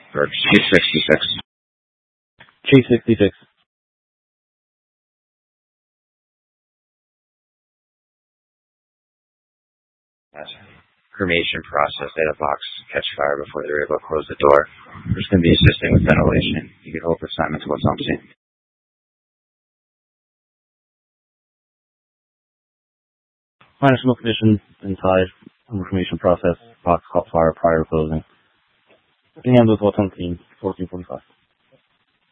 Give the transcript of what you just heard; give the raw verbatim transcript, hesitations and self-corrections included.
for C sixty-six. C sixty-six. That's cremation process. They had a box catch fire before they were able to close the door. We're just going to be assisting with ventilation. You can hold assignment to what's on scene. Minor smoke condition inside on the cremation process. Box caught fire prior to closing. Being able to what's on scene, fourteen forty-five.